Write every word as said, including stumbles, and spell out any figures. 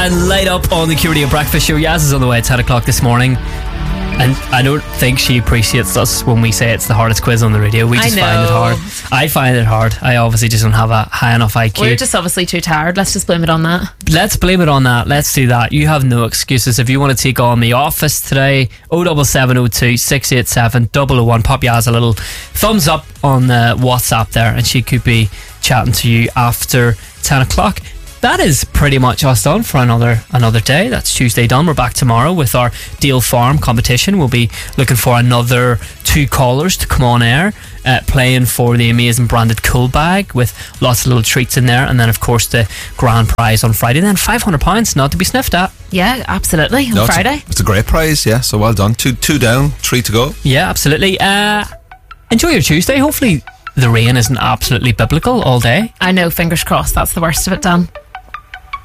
and Light Up on the Q Radio Breakfast Show. Yaz is on the way at ten o'clock this morning, and I don't think she appreciates us when we say it's the hardest quiz on the radio. We just I find it hard. I find it hard. I obviously just don't have a high enough I Q. We're just obviously too tired. Let's just blame it on that. Let's blame it on that. Let's do that. You have no excuses. If you want to take on the office today, oh seven seven oh two, six eight seven, double oh one. Pop Yaz a little thumbs up on uh, WhatsApp there, and she could be chatting to you after ten o'clock. That is pretty much us done for another another day. That's Tuesday done. We're back tomorrow with our Deal Farm competition. We'll be looking for another two callers to come on air, uh, playing for the amazing branded Cool Bag with lots of little treats in there, and then of course the grand prize on Friday. Then five hundred pounds, not to be sniffed at. Yeah, absolutely. On No, Friday. It's a, it's a great prize, yeah. So well done. Two two down, three to go. Yeah, absolutely. Uh, enjoy your Tuesday. Hopefully the rain isn't absolutely biblical all day. I know, fingers crossed. That's the worst of it, Dan.